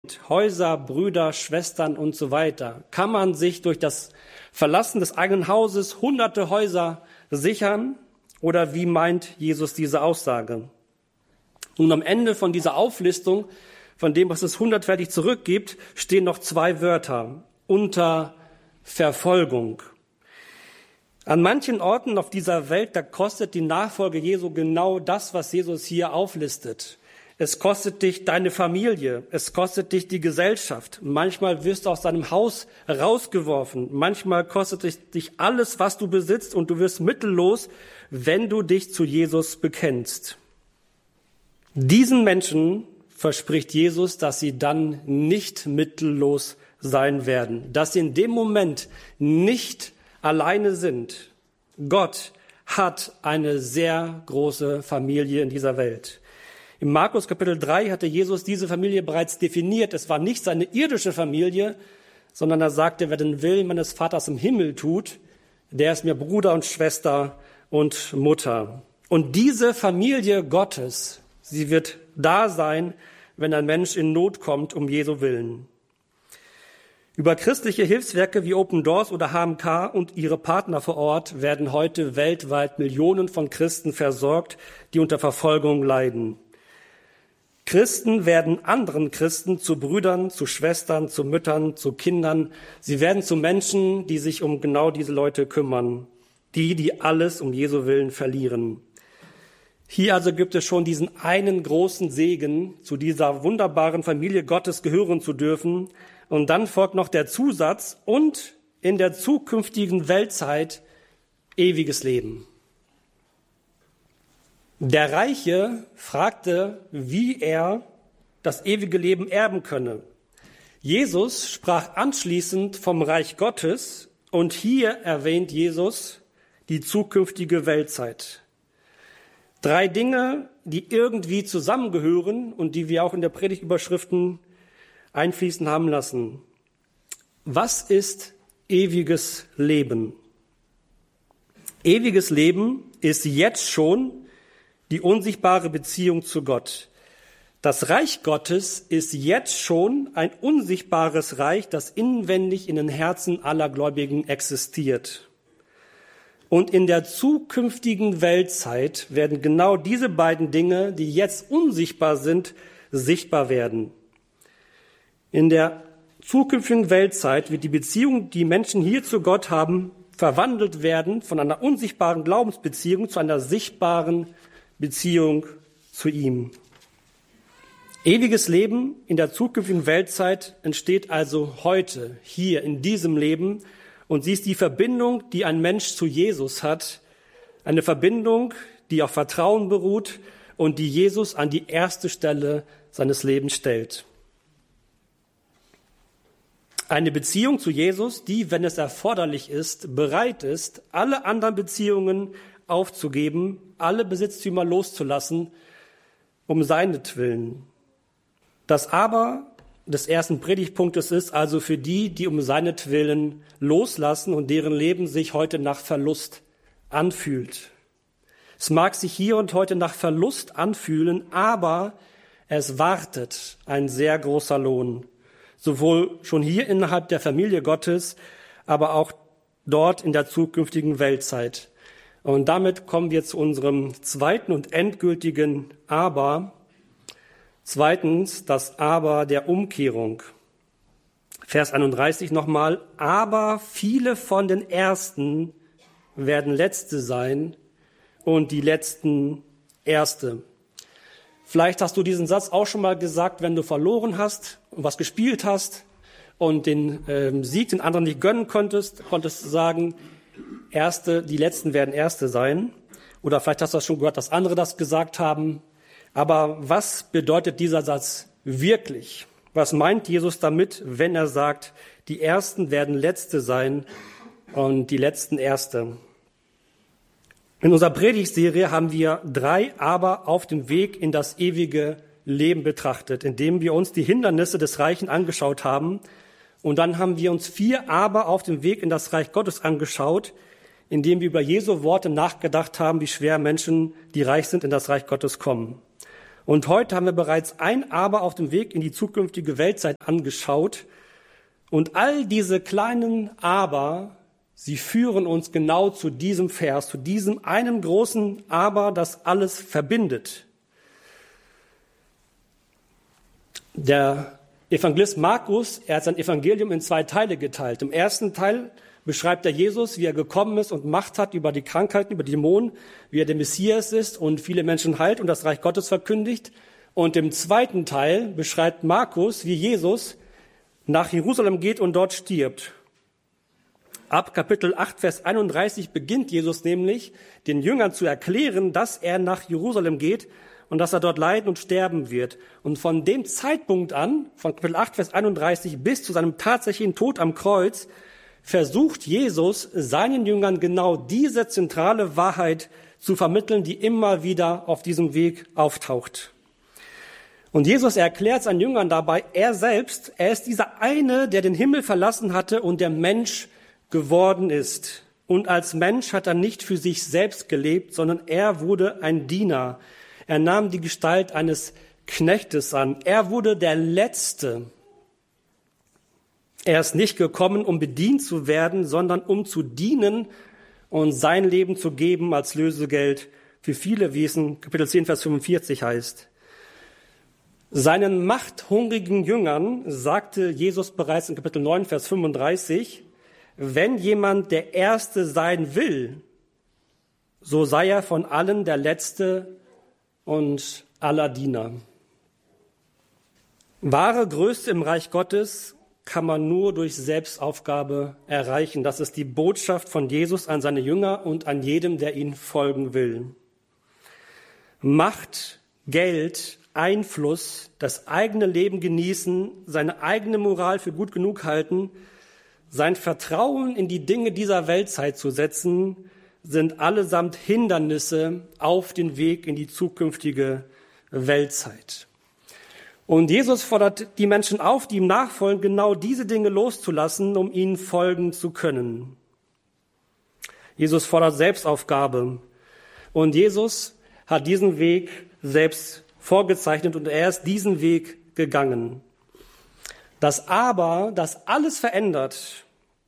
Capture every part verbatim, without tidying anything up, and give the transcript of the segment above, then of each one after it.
Häuser, Brüder, Schwestern und so weiter. Kann man sich durch das Verlassen des eigenen Hauses hunderte Häuser sichern? Oder wie meint Jesus diese Aussage? Und am Ende von dieser Auflistung, von dem, was es hundertfältig zurückgibt, stehen noch zwei Wörter: unter Verfolgung. An manchen Orten auf dieser Welt, da kostet die Nachfolge Jesu genau das, was Jesus hier auflistet. Es kostet dich deine Familie, es kostet dich die Gesellschaft. Manchmal wirst du aus deinem Haus rausgeworfen. Manchmal kostet es dich alles, was du besitzt, und du wirst mittellos, wenn du dich zu Jesus bekennst. Diesen Menschen verspricht Jesus, dass sie dann nicht mittellos sein werden, dass sie in dem Moment nicht alleine sind. Gott hat eine sehr große Familie in dieser Welt. Im Markus Kapitel drei hatte Jesus diese Familie bereits definiert. Es war nicht seine irdische Familie, sondern er sagte, wer den Willen meines Vaters im Himmel tut, der ist mir Bruder und Schwester und Mutter. Und diese Familie Gottes, sie wird da sein, wenn ein Mensch in Not kommt, um Jesu Willen. Über christliche Hilfswerke wie Open Doors oder H M K und ihre Partner vor Ort werden heute weltweit Millionen von Christen versorgt, die unter Verfolgung leiden. Christen werden anderen Christen zu Brüdern, zu Schwestern, zu Müttern, zu Kindern. Sie werden zu Menschen, die sich um genau diese Leute kümmern. Die, die alles um Jesu Willen verlieren. Hier also gibt es schon diesen einen großen Segen, zu dieser wunderbaren Familie Gottes gehören zu dürfen. Und dann folgt noch der Zusatz: und in der zukünftigen Weltzeit ewiges Leben. Der Reiche fragte, wie er das ewige Leben erben könne. Jesus sprach anschließend vom Reich Gottes, und hier erwähnt Jesus die zukünftige Weltzeit. Drei Dinge, die irgendwie zusammengehören und die wir auch in der Predigtüberschriften einfließen haben lassen. Was ist ewiges Leben? Ewiges Leben ist jetzt schon die unsichtbare Beziehung zu Gott. Das Reich Gottes ist jetzt schon ein unsichtbares Reich, das inwendig in den Herzen aller Gläubigen existiert. Und in der zukünftigen Weltzeit werden genau diese beiden Dinge, die jetzt unsichtbar sind, sichtbar werden. In der zukünftigen Weltzeit wird die Beziehung, die Menschen hier zu Gott haben, verwandelt werden von einer unsichtbaren Glaubensbeziehung zu einer sichtbaren Beziehung zu ihm. Ewiges Leben in der zukünftigen Weltzeit entsteht also heute, hier in diesem Leben. Und sie ist die Verbindung, die ein Mensch zu Jesus hat. Eine Verbindung, die auf Vertrauen beruht und die Jesus an die erste Stelle seines Lebens stellt. Eine Beziehung zu Jesus, die, wenn es erforderlich ist, bereit ist, alle anderen Beziehungen aufzugeben, alle Besitztümer loszulassen, um seinetwillen. Das Aber des ersten Predigtpunktes ist also für die, die um seinetwillen loslassen und deren Leben sich heute nach Verlust anfühlt. Es mag sich hier und heute nach Verlust anfühlen, aber es wartet ein sehr großer Lohn. Sowohl schon hier innerhalb der Familie Gottes, aber auch dort in der zukünftigen Weltzeit. Und damit kommen wir zu unserem zweiten und endgültigen Aber. Zweitens, das Aber der Umkehrung. Vers einunddreißig nochmal. Aber viele von den Ersten werden Letzte sein und die Letzten Erste. Vielleicht hast du diesen Satz auch schon mal gesagt, wenn du verloren hast und was gespielt hast und den ähm, Sieg den anderen nicht gönnen konntest, konntest du sagen, Erste, die Letzten werden Erste sein. Oder vielleicht hast du das schon gehört, dass andere das gesagt haben. Aber was bedeutet dieser Satz wirklich? Was meint Jesus damit, wenn er sagt, die Ersten werden Letzte sein und die Letzten Erste? In unserer Predigtserie haben wir drei Aber auf dem Weg in das ewige Leben betrachtet, indem wir uns die Hindernisse des Reichen angeschaut haben. Und dann haben wir uns vier Aber auf dem Weg in das Reich Gottes angeschaut, indem wir über Jesu Worte nachgedacht haben, wie schwer Menschen, die reich sind, in das Reich Gottes kommen. Und heute haben wir bereits ein Aber auf dem Weg in die zukünftige Weltzeit angeschaut. Und all diese kleinen Aber, sie führen uns genau zu diesem Vers, zu diesem einen großen Aber, das alles verbindet. Der Evangelist Markus, er hat sein Evangelium in zwei Teile geteilt. Im ersten Teil beschreibt er Jesus, wie er gekommen ist und Macht hat über die Krankheiten, über die Dämonen, wie er der Messias ist und viele Menschen heilt und das Reich Gottes verkündigt. Und im zweiten Teil beschreibt Markus, wie Jesus nach Jerusalem geht und dort stirbt. Ab Kapitel acht, Vers einunddreißig beginnt Jesus nämlich, den Jüngern zu erklären, dass er nach Jerusalem geht und dass er dort leiden und sterben wird. Und von dem Zeitpunkt an, von Kapitel acht, Vers einunddreißig bis zu seinem tatsächlichen Tod am Kreuz, versucht Jesus, seinen Jüngern genau diese zentrale Wahrheit zu vermitteln, die immer wieder auf diesem Weg auftaucht. Und Jesus erklärt seinen Jüngern dabei, er selbst, er ist dieser eine, der den Himmel verlassen hatte und der Mensch geworden ist. Und als Mensch hat er nicht für sich selbst gelebt, sondern er wurde ein Diener. Er nahm die Gestalt eines Knechtes an. Er wurde der Letzte. Er ist nicht gekommen, um bedient zu werden, sondern um zu dienen und sein Leben zu geben als Lösegeld für viele, wie es in Kapitel zehn, Vers fünfundvierzig heißt. Seinen machthungrigen Jüngern sagte Jesus bereits in Kapitel neun, Vers fünfunddreißig, wenn jemand der Erste sein will, so sei er von allen der Letzte und aller Diener. Wahre Größe im Reich Gottes kann man nur durch Selbstaufgabe erreichen. Das ist die Botschaft von Jesus an seine Jünger und an jedem, der ihn folgen will. Macht, Geld, Einfluss, das eigene Leben genießen, seine eigene Moral für gut genug halten, sein Vertrauen in die Dinge dieser Weltzeit zu setzen, sind allesamt Hindernisse auf den Weg in die zukünftige Weltzeit. Und Jesus fordert die Menschen auf, die ihm nachfolgen, genau diese Dinge loszulassen, um ihnen folgen zu können. Jesus fordert Selbstaufgabe. Und Jesus hat diesen Weg selbst vorgezeichnet und er ist diesen Weg gegangen. Das Aber, das alles verändert,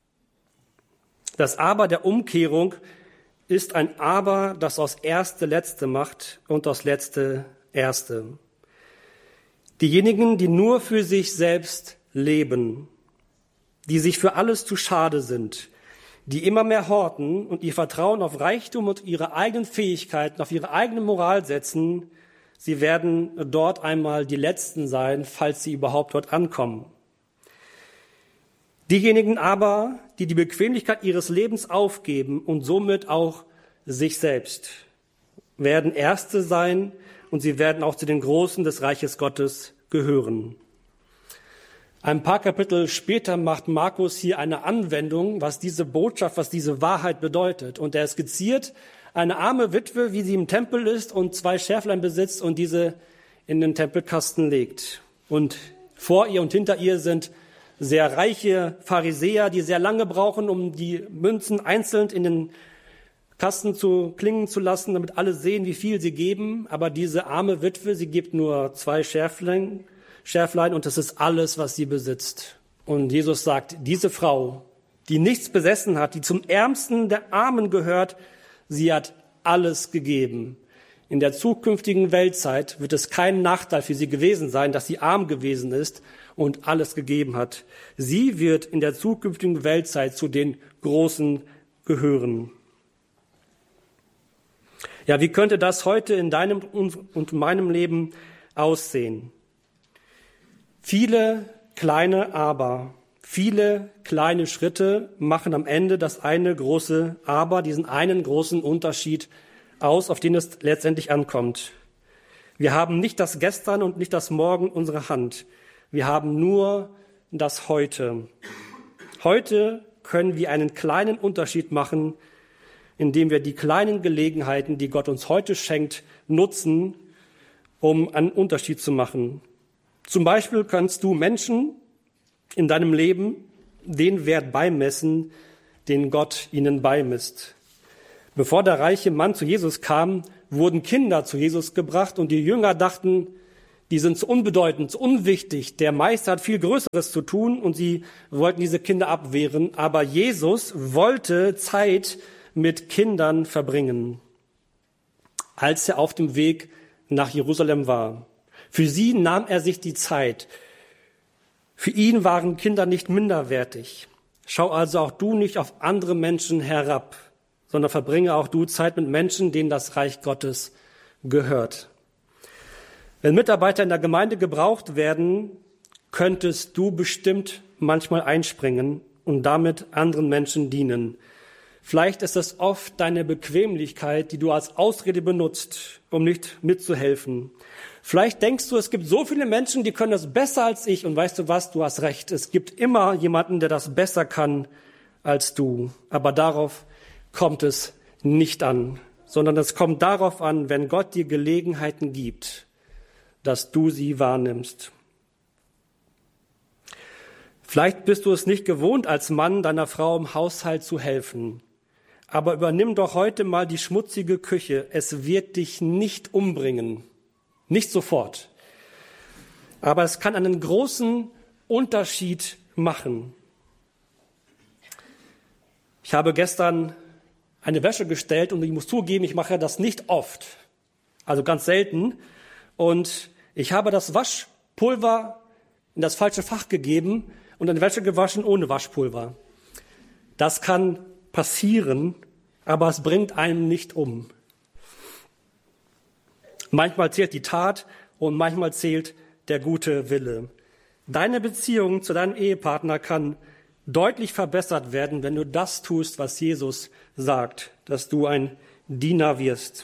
das Aber der Umkehrung ist ein Aber, das aus Erste Letzte macht und aus Letzte Erste. Diejenigen, die nur für sich selbst leben, die sich für alles zu schade sind, die immer mehr horten und ihr Vertrauen auf Reichtum und ihre eigenen Fähigkeiten, auf ihre eigene Moral setzen, sie werden dort einmal die Letzten sein, falls sie überhaupt dort ankommen. Diejenigen aber, die die Bequemlichkeit ihres Lebens aufgeben und somit auch sich selbst, werden Erste sein und sie werden auch zu den Großen des Reiches Gottes gehören. Ein paar Kapitel später macht Markus hier eine Anwendung, was diese Botschaft, was diese Wahrheit bedeutet. Und er skizziert eine arme Witwe, wie sie im Tempel ist und zwei Schäflein besitzt und diese in den Tempelkasten legt. Und vor ihr und hinter ihr sind sehr reiche Pharisäer, die sehr lange brauchen, um die Münzen einzeln in den Kasten zu klingen zu lassen, damit alle sehen, wie viel sie geben. Aber diese arme Witwe, sie gibt nur zwei Schäflein, Schäflein und das ist alles, was sie besitzt. Und Jesus sagt, diese Frau, die nichts besessen hat, die zum Ärmsten der Armen gehört, sie hat alles gegeben. In der zukünftigen Weltzeit wird es kein Nachteil für sie gewesen sein, dass sie arm gewesen ist und alles gegeben hat. Sie wird in der zukünftigen Weltzeit zu den Großen gehören. Ja, wie könnte das heute in deinem und meinem Leben aussehen? Viele kleine Aber, viele kleine Schritte machen am Ende das eine große Aber, diesen einen großen Unterschied aus, auf den es letztendlich ankommt. Wir haben nicht das Gestern und nicht das Morgen in unserer Hand. Wir haben nur das Heute. Heute können wir einen kleinen Unterschied machen, indem wir die kleinen Gelegenheiten, die Gott uns heute schenkt, nutzen, um einen Unterschied zu machen. Zum Beispiel kannst du Menschen in deinem Leben den Wert beimessen, den Gott ihnen beimisst. Bevor der reiche Mann zu Jesus kam, wurden Kinder zu Jesus gebracht und die Jünger dachten, die sind zu unbedeutend, zu unwichtig. Der Meister hat viel Größeres zu tun und sie wollten diese Kinder abwehren. Aber Jesus wollte Zeit mit Kindern verbringen, als er auf dem Weg nach Jerusalem war. Für sie nahm er sich die Zeit. Für ihn waren Kinder nicht minderwertig. Schau also auch du nicht auf andere Menschen herab, sondern verbringe auch du Zeit mit Menschen, denen das Reich Gottes gehört. Wenn Mitarbeiter in der Gemeinde gebraucht werden, könntest du bestimmt manchmal einspringen und damit anderen Menschen dienen. Vielleicht ist es oft deine Bequemlichkeit, die du als Ausrede benutzt, um nicht mitzuhelfen. Vielleicht denkst du, es gibt so viele Menschen, die können das besser als ich. Und weißt du was, du hast recht. Es gibt immer jemanden, der das besser kann als du. Aber darauf kommt es nicht an, sondern es kommt darauf an, wenn Gott dir Gelegenheiten gibt, dass du sie wahrnimmst. Vielleicht bist du es nicht gewohnt, als Mann deiner Frau im Haushalt zu helfen. Aber übernimm doch heute mal die schmutzige Küche. Es wird dich nicht umbringen. Nicht sofort. Aber es kann einen großen Unterschied machen. Ich habe gestern eine Wäsche gestellt und ich muss zugeben, ich mache das nicht oft. Also ganz selten. Und ich habe das Waschpulver in das falsche Fach gegeben und eine Wäsche gewaschen ohne Waschpulver. Das kann passieren, aber es bringt einen nicht um. Manchmal zählt die Tat und manchmal zählt der gute Wille. Deine Beziehung zu deinem Ehepartner kann deutlich verbessert werden, wenn du das tust, was Jesus sagt, dass du ein Diener wirst.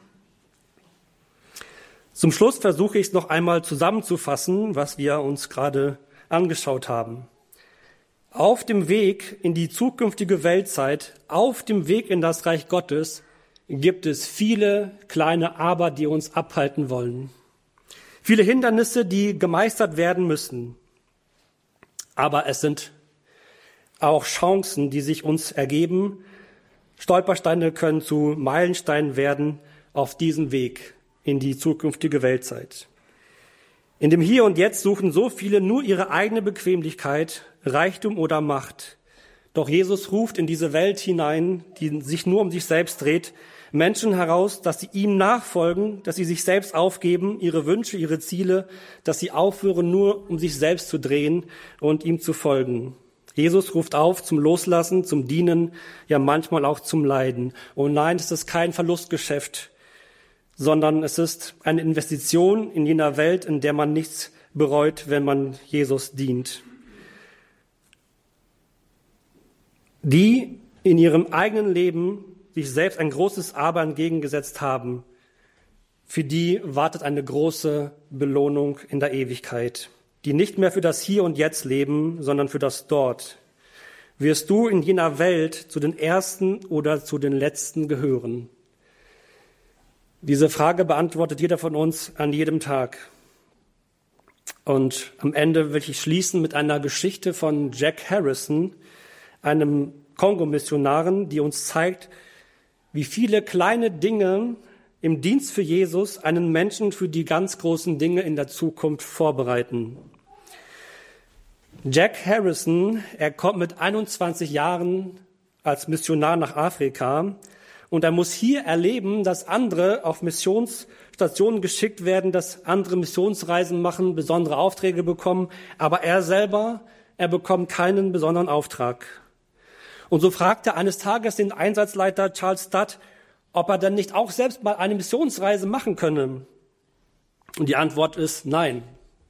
Zum Schluss versuche ich es noch einmal zusammenzufassen, was wir uns gerade angeschaut haben. Auf dem Weg in die zukünftige Weltzeit, auf dem Weg in das Reich Gottes, gibt es viele kleine Aber, die uns abhalten wollen. Viele Hindernisse, die gemeistert werden müssen. Aber es sind auch Chancen, die sich uns ergeben. Stolpersteine können zu Meilensteinen werden auf diesem Weg in die zukünftige Weltzeit. In dem Hier und Jetzt suchen so viele nur ihre eigene Bequemlichkeit, Reichtum oder Macht. Doch Jesus ruft in diese Welt hinein, die sich nur um sich selbst dreht, Menschen heraus, dass sie ihm nachfolgen, dass sie sich selbst aufgeben, ihre Wünsche, ihre Ziele, dass sie aufhören, nur um sich selbst zu drehen und ihm zu folgen. Jesus ruft auf zum Loslassen, zum Dienen, ja manchmal auch zum Leiden. Und nein, es ist kein Verlustgeschäft, sondern es ist eine Investition in jener Welt, in der man nichts bereut, wenn man Jesus dient. Die in ihrem eigenen Leben sich selbst ein großes Aber entgegengesetzt haben, für die wartet eine große Belohnung in der Ewigkeit, die nicht mehr für das Hier und Jetzt leben, sondern für das Dort. Wirst du in jener Welt zu den Ersten oder zu den Letzten gehören? Diese Frage beantwortet jeder von uns an jedem Tag. Und am Ende will ich schließen mit einer Geschichte von Jack Harrison, einem Kongo-Missionaren, die uns zeigt, wie viele kleine Dinge im Dienst für Jesus einen Menschen für die ganz großen Dinge in der Zukunft vorbereiten. Jack Harrison, er kommt mit einundzwanzig Jahren als Missionar nach Afrika und er muss hier erleben, dass andere auf Missionsstationen geschickt werden, dass andere Missionsreisen machen, besondere Aufträge bekommen, aber er selber, er bekommt keinen besonderen Auftrag. Und so fragt er eines Tages den Einsatzleiter Charles Studd, ob er denn nicht auch selbst mal eine Missionsreise machen könne. Und die Antwort ist nein.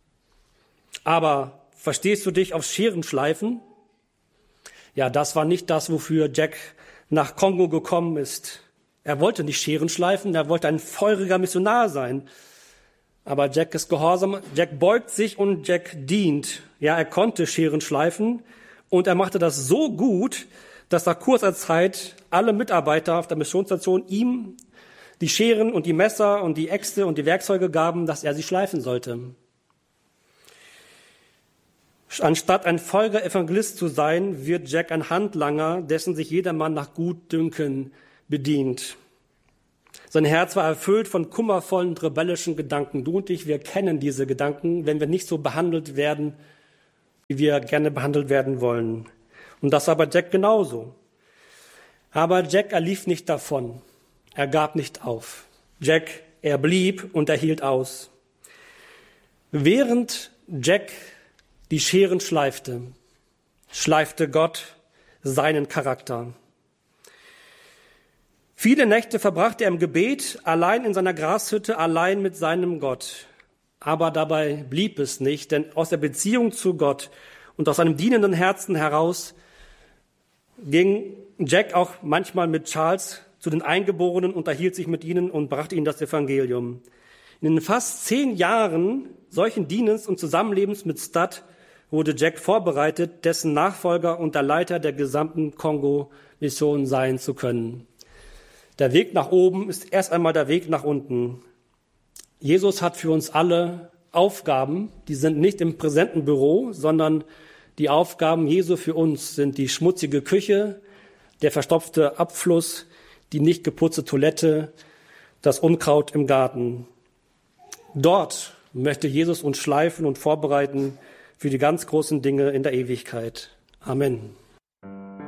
Aber verstehst du dich auf Scherenschleifen? Ja, das war nicht das, wofür Jack nach Kongo gekommen ist. Er wollte nicht Scheren schleifen, er wollte ein feuriger Missionar sein. Aber Jack ist gehorsam, Jack beugt sich und Jack dient. Ja, er konnte Scheren schleifen und er machte das so gut, dass nach kurzer Zeit alle Mitarbeiter auf der Missionsstation ihm die Scheren und die Messer und die Äxte und die Werkzeuge gaben, dass er sie schleifen sollte. Anstatt ein feuriger Evangelist zu sein, wird Jack ein Handlanger, dessen sich jedermann nach Gutdünken bedient. Sein Herz war erfüllt von kummervollen und rebellischen Gedanken. Du und ich, wir kennen diese Gedanken, wenn wir nicht so behandelt werden, wie wir gerne behandelt werden wollen. Und das war bei Jack genauso. Aber Jack, er lief nicht davon. Er gab nicht auf. Jack, er blieb und er hielt aus. Während Jack die Scheren schleifte, schleifte Gott seinen Charakter. Viele Nächte verbrachte er im Gebet, allein in seiner Grashütte, allein mit seinem Gott. Aber dabei blieb es nicht, denn aus der Beziehung zu Gott und aus einem dienenden Herzen heraus ging Jack auch manchmal mit Charles zu den Eingeborenen, unterhielt sich mit ihnen und brachte ihnen das Evangelium. In den fast zehn Jahren solchen Dienens und Zusammenlebens mit Stud wurde Jack vorbereitet, dessen Nachfolger und der Leiter der gesamten Kongo-Mission sein zu können. Der Weg nach oben ist erst einmal der Weg nach unten. Jesus hat für uns alle Aufgaben, die sind nicht im präsenten Büro, sondern die Aufgaben Jesu für uns sind die schmutzige Küche, der verstopfte Abfluss, die nicht geputzte Toilette, das Unkraut im Garten. Dort möchte Jesus uns schleifen und vorbereiten für die ganz großen Dinge in der Ewigkeit. Amen.